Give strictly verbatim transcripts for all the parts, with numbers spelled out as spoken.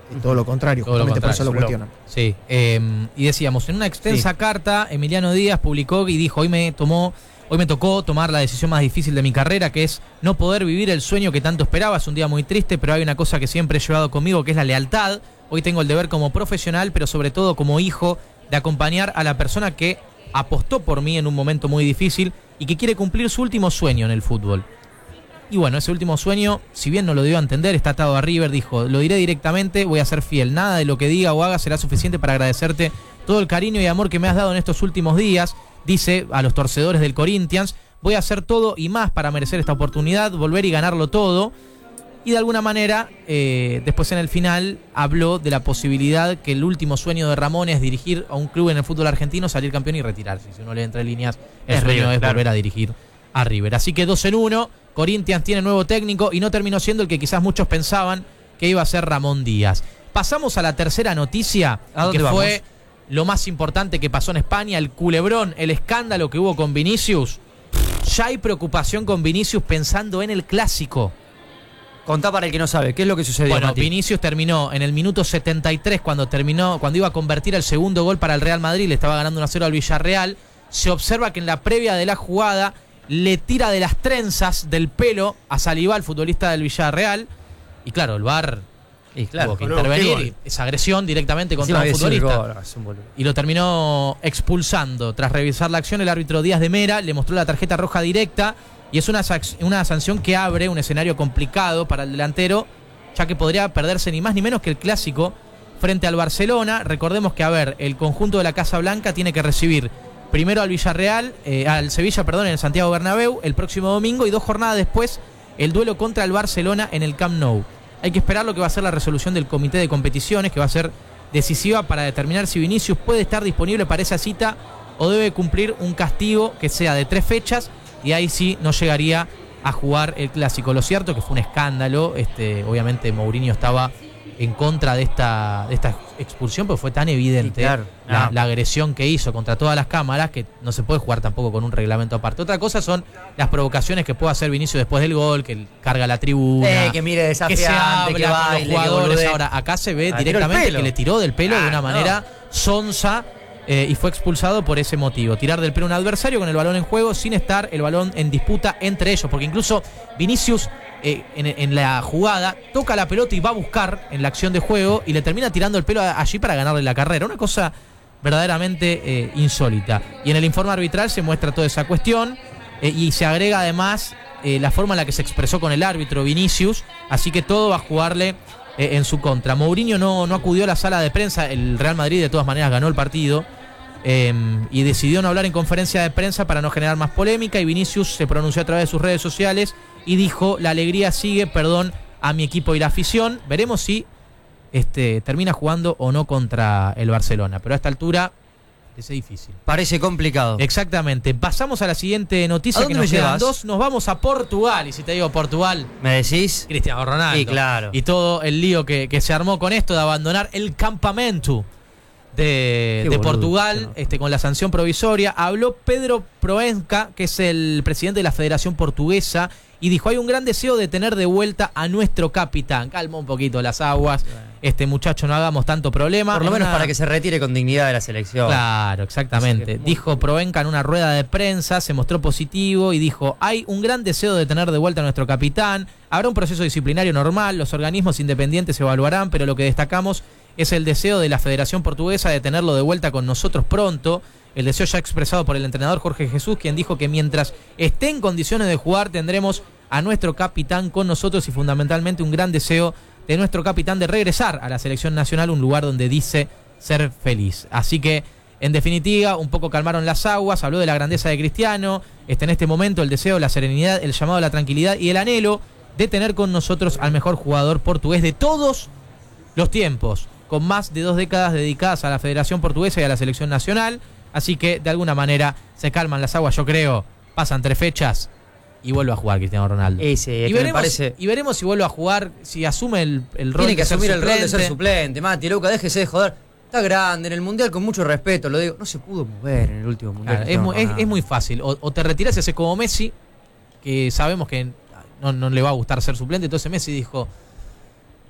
Uh-huh. Todo lo contrario, todo justamente lo contrario, por eso lo cuestionan. Sí, eh, y decíamos, en una extensa sí. carta, Emiliano Díaz publicó y dijo, hoy me tomó, hoy me tocó tomar la decisión más difícil de mi carrera, que es no poder vivir el sueño que tanto esperaba. Es un día muy triste, pero hay una cosa que siempre he llevado conmigo, que es la lealtad. Hoy tengo el deber como profesional, pero sobre todo como hijo, de acompañar a la persona que apostó por mí en un momento muy difícil y que quiere cumplir su último sueño en el fútbol. Y bueno, ese último sueño, si bien no lo dio a entender, está atado a River, dijo, lo diré directamente, voy a ser fiel, nada de lo que diga o haga será suficiente para agradecerte todo el cariño y amor que me has dado en estos últimos días, dice a los torcedores del Corinthians, voy a hacer todo y más para merecer esta oportunidad, volver y ganarlo todo, y de alguna manera, eh, después en el final, habló de la posibilidad que el último sueño de Ramón es dirigir a un club en el fútbol argentino, salir campeón y retirarse, si uno lee entre líneas, el es sueño River, es claro. volver a dirigir a River, así que dos en uno, Corinthians tiene nuevo técnico y no terminó siendo el que quizás muchos pensaban que iba a ser Ramón Díaz. Pasamos a la tercera noticia, que vamos? fue lo más importante que pasó en España, el culebrón, el escándalo que hubo con Vinicius. Ya hay preocupación con Vinicius pensando en el clásico. Contá para el que no sabe, ¿qué es lo que sucedió? Bueno, Mati? Vinicius terminó en el minuto setenta y tres cuando terminó, cuando iba a convertir el segundo gol para el Real Madrid, le estaba ganando uno a cero al Villarreal. Se observa que en la previa de la jugada le tira de las trenzas del pelo a Saliba, el futbolista del Villarreal, y claro, el V A R y claro, tuvo que pero intervenir, y esa agresión directamente contra un futbolista, gol, un y lo terminó expulsando. Tras revisar la acción, el árbitro Díaz de Mera le mostró la tarjeta roja directa, y es una, una sanción que abre un escenario complicado para el delantero, ya que podría perderse ni más ni menos que el clásico frente al Barcelona. Recordemos que, a ver, el conjunto de la Casa Blanca tiene que recibir primero al Villarreal, eh, al Sevilla, perdón, en el Santiago Bernabéu el próximo domingo, y dos jornadas después el duelo contra el Barcelona en el Camp Nou. Hay que esperar lo que va a ser la resolución del comité de competiciones, que va a ser decisiva para determinar si Vinicius puede estar disponible para esa cita o debe cumplir un castigo que sea de tres fechas, y ahí sí no llegaría a jugar el clásico. Lo cierto es que fue un escándalo, este, obviamente Mourinho estaba en contra de esta, de esta expulsión, porque fue tan evidente, sí, claro. la, ah. la agresión que hizo contra todas las cámaras, que no se puede jugar tampoco con un reglamento aparte. Otra cosa son las provocaciones que puede hacer Vinicius después del gol, que carga la tribuna, eh, que mire desafiante, que se habla que baile, con los jugadores. Que Ahora, acá se ve ah, directamente que le tiró del pelo ah, de una manera no. sonsa, eh, y fue expulsado por ese motivo. Tirar del pelo a un adversario con el balón en juego sin estar el balón en disputa entre ellos, porque incluso Vinicius Eh, en, en la jugada, toca la pelota y va a buscar en la acción de juego y le termina tirando el pelo a, allí para ganarle la carrera. Una cosa verdaderamente eh, insólita. Y en el informe arbitral se muestra toda esa cuestión, eh, y se agrega además eh, la forma en la que se expresó con el árbitro Vinicius, así que todo va a jugarle eh, en su contra. Mourinho no, no acudió a la sala de prensa, el Real Madrid de todas maneras ganó el partido, eh, y decidió no hablar en conferencia de prensa para no generar más polémica, y Vinicius se pronunció a través de sus redes sociales y dijo, la alegría sigue, perdón a mi equipo y la afición. Veremos si este, termina jugando o no contra el Barcelona, pero a esta altura es difícil. Parece complicado. Exactamente. Pasamos a la siguiente noticia, que nos quedan dos. Nos vamos a Portugal, y si te digo Portugal, ¿me decís? Cristiano Ronaldo. Sí, claro. Y todo el lío que, que se armó con esto de abandonar el campamento de, de Portugal, este, con la sanción provisoria. Habló Pedro Proença, que es el presidente de la Federación Portuguesa, y dijo, hay un gran deseo de tener de vuelta a nuestro capitán. Calma un poquito las aguas, este muchacho, no hagamos tanto problema. Por lo menos una... para que se retire con dignidad de la selección. Claro, exactamente. Dijo Proença en una rueda de prensa, se mostró positivo y dijo, hay un gran deseo de tener de vuelta a nuestro capitán. Habrá un proceso disciplinario normal, los organismos independientes evaluarán, pero lo que destacamos es el deseo de la Federación Portuguesa de tenerlo de vuelta con nosotros pronto. El deseo ya expresado por el entrenador Jorge Jesús, quien dijo que mientras esté en condiciones de jugar tendremos a nuestro capitán con nosotros, y fundamentalmente un gran deseo de nuestro capitán de regresar a la selección nacional, un lugar donde dice ser feliz. Así que, en definitiva, un poco calmaron las aguas, habló de la grandeza de Cristiano, este, en este momento el deseo, la serenidad, el llamado a la tranquilidad y el anhelo de tener con nosotros al mejor jugador portugués de todos los tiempos, con más de dos décadas dedicadas a la Federación Portuguesa y a la selección nacional. Así que, de alguna manera, se calman las aguas, yo creo. Pasan tres fechas y vuelve a jugar Cristiano Ronaldo. Ese, y, veremos, parece... y veremos si vuelve a jugar, si asume el, el rol Tiene que de ser asumir suplente. el rol de ser suplente, Mati, Luca, déjese de joder. Está grande, en el Mundial, con mucho respeto, lo digo. No se pudo mover en el último Mundial. Claro, es, muy, es, es muy fácil. O, o te retiras ese como Messi, que sabemos que no, no le va a gustar ser suplente. Entonces Messi dijo,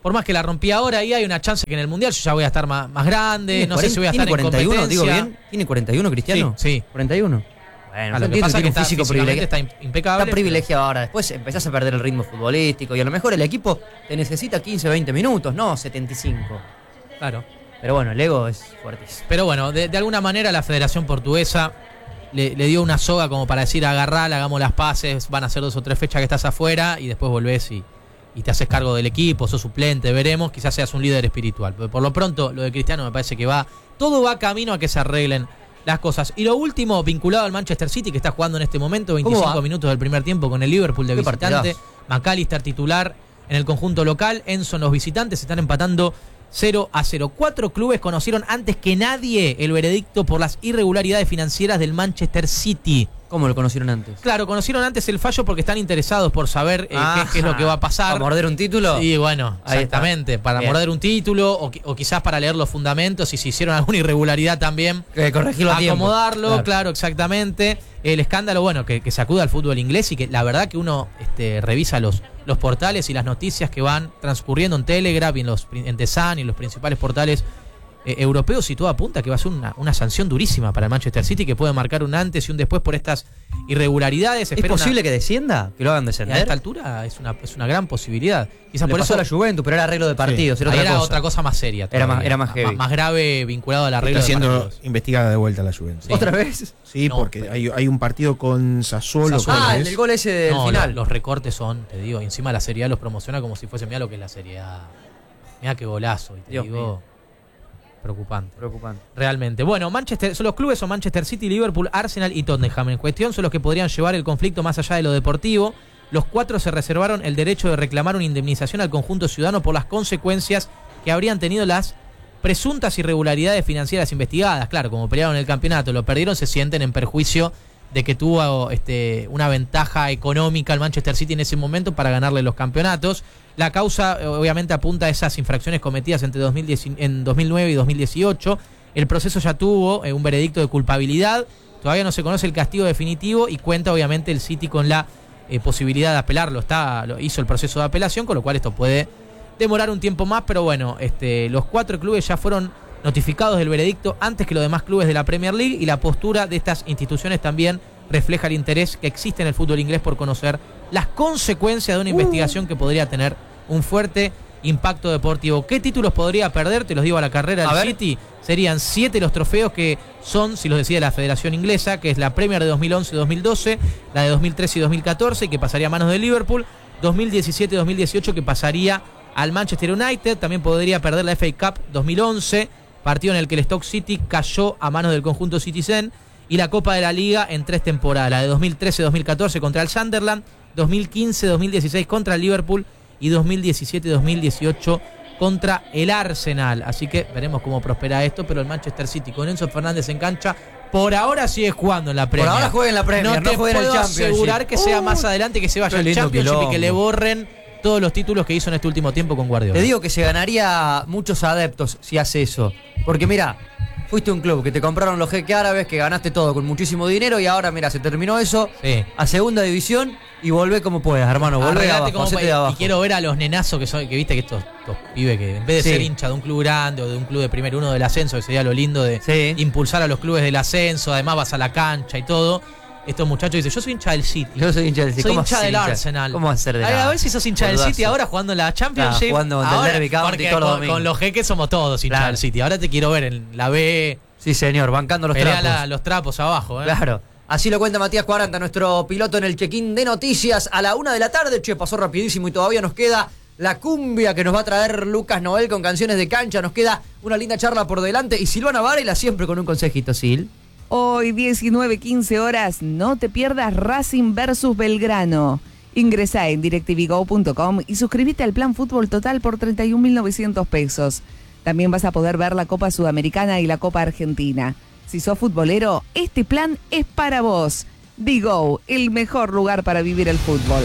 por más que la rompí ahora, ahí hay una chance que en el Mundial yo ya voy a estar más, más grande, no cuarenta, sé si voy a estar ¿tiene en cuarenta y uno, competencia. digo bien? ¿Tiene cuarenta y uno Cristiano? Sí, sí. cuarenta y uno. Bueno, A lo que pasa es que está, físico físicamente privilegiado. está impecable. Está privilegiado ahora. Después empezás a perder el ritmo futbolístico y a lo mejor el equipo te necesita quince, veinte minutos, no setenta y cinco. Pero, claro. Pero bueno, el ego es fuertísimo. Pero bueno, de, de alguna manera la Federación Portuguesa le, le dio una soga como para decir agarrá, hagamos las paces, van a ser dos o tres fechas que estás afuera y después volvés y, y te haces cargo del equipo, sos suplente, veremos, quizás seas un líder espiritual. Pero por lo pronto, lo de Cristiano me parece que va, todo va camino a que se arreglen las cosas. Y lo último, vinculado al Manchester City, que está jugando en este momento veinticinco minutos del primer tiempo con el Liverpool de Qué visitante. McAllister titular en el conjunto local. Enzo en los visitantes están empatando cero a cero. Cuatro clubes conocieron antes que nadie el veredicto por las irregularidades financieras del Manchester City. ¿Cómo lo conocieron antes? Claro, conocieron antes el fallo porque están interesados por saber eh, qué, qué es lo que va a pasar. ¿Para morder un título? Sí, bueno, Ahí exactamente. está. Para Bien. morder un título o, o quizás para leer los fundamentos y si hicieron alguna irregularidad también. Eh, corregirlo a tiempo. Acomodarlo, claro. Claro. exactamente. El escándalo, bueno, que, que sacude al fútbol inglés y que la verdad que uno este, revisa los, los portales y las noticias que van transcurriendo en Telegraph y en, los, en The Sun y en los principales portales eh, europeos y todo apunta que va a ser una, una sanción durísima para el Manchester City que puede marcar un antes y un después por estas irregularidades. ¿Es Espera posible una, que descienda? ¿Que lo hagan a descender? esta altura es una, es una gran posibilidad. Quizás Le por pasó eso a la Juventus, pero era arreglo de partidos. Sí. Era, Ahí otra, era cosa. otra cosa más seria. Era más- todavía. era más heavy. Más, más grave vinculado al arreglo Está de siendo partidos. investigada de vuelta la Juventus. Sí. ¿Otra vez? Sí, No, porque pero- hay, hay un partido con Sassuolo. Sassuolo. creo Ah, que el es. del gol ese del No, final. Los, los recortes son, te digo, encima la Serie A los promociona como si fuese, mira lo que es la Serie A. Mira qué golazo, y te Dios digo, mío. preocupante. Preocupante. Realmente. Bueno, Manchester, son los clubes son Manchester City, Liverpool, Arsenal y Tottenham. En cuestión son los que podrían llevar el conflicto más allá de lo deportivo. Los cuatro se reservaron el derecho de reclamar una indemnización al conjunto ciudadano por las consecuencias que habrían tenido las presuntas irregularidades financieras investigadas. Claro, como pelearon el campeonato, lo perdieron, se sienten en perjuicio de que tuvo este, una ventaja económica el Manchester City en ese momento para ganarle los campeonatos. La causa obviamente apunta a esas infracciones cometidas entre dos mil diez, en dos mil nueve y dos mil dieciocho. El proceso ya tuvo eh, un veredicto de culpabilidad. Todavía no se conoce el castigo definitivo y cuenta obviamente el City con la eh, posibilidad de apelarlo. Está, lo, hizo el proceso de apelación, con lo cual esto puede demorar un tiempo más, pero bueno, este, los cuatro clubes ya fueron notificados del veredicto antes que los demás clubes de la Premier League y la postura de estas instituciones también refleja el interés que existe en el fútbol inglés por conocer las consecuencias de una uh. investigación que podría tener un fuerte impacto deportivo. ¿Qué títulos podría perder? Te los digo a la carrera del City. Serían siete los trofeos que son, si los decide la Federación Inglesa, que es la Premier de dos mil once y dos mil doce, la de dos mil trece y dos mil catorce, que pasaría a manos de Liverpool, dos mil diecisiete y dos mil dieciocho, que pasaría al Manchester United. También podría perder la F A Cup dos mil once, partido en el que el Stoke City cayó a manos del conjunto Citizen, y la Copa de la Liga en tres temporadas, la de dos mil trece y dos mil catorce contra el Sunderland, dos mil quince y dos mil dieciséis contra el Liverpool y dos mil diecisiete y dos mil dieciocho contra el Arsenal. Así que veremos cómo prospera esto, pero el Manchester City con Enzo Fernández en cancha por ahora sigue jugando en la Premier. Por ahora juega en la Premier, no, no te juega en el puedo Championship. asegurar que sea Uh, más adelante que se vaya qué al lindo Championship quilombo. y que le borren todos los títulos que hizo en este último tiempo con Guardiola. Te digo que se ganaría muchos adeptos si hace eso. Porque mira, fuiste un club que te compraron los jeques árabes, que ganaste todo con muchísimo dinero y ahora mira, se terminó eso Sí. a segunda división y volvé como puedas, hermano. Volvé de Arreglate abajo, como hacete pa- de abajo. Y quiero ver a los nenazos que son, que viste que estos, estos pibes que en vez de Sí. ser hincha de un club grande o de un club de primer uno del ascenso, que sería lo lindo de Sí. impulsar a los clubes del ascenso, además vas a la cancha y todo. Estos muchachos dicen, yo soy hincha del City. Yo soy hincha del City. Soy ¿Cómo hincha hacer del hincha? Arsenal. ¿Cómo hacer de A ver, la- a ver si sos hincha del boludazo? City ahora jugando en la Championship. Claro, jugando en el Ahora, Derby County porque todos los con, domingos. con los jeques somos todos hinchas Claro. del City. Ahora te quiero ver en la B. Sí, señor, bancando los Pelea trapos. la- los trapos abajo, ¿eh? Claro. Así lo cuenta Matías Cuaranta, nuestro piloto en el check-in de noticias a la una de la tarde. Che, pasó rapidísimo y todavía nos queda la cumbia que nos va a traer Lucas Noel con canciones de cancha. Nos queda una linda charla por delante. Y Silvana Varela siempre con un consejito, Sil. Hoy, diecinueve quince horas, no te pierdas Racing versus Belgrano. Ingresá en directivigo punto com y suscríbete al plan Fútbol Total por treinta y un mil novecientos pesos. También vas a poder ver la Copa Sudamericana y la Copa Argentina. Si sos futbolero, este plan es para vos. Digo, el mejor lugar para vivir el fútbol.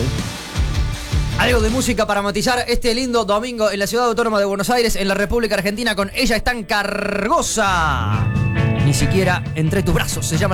Algo de música para matizar este lindo domingo en la ciudad autónoma de Buenos Aires, en la República Argentina, con Ella es tan cargosa. Ni siquiera entre tus brazos se llama.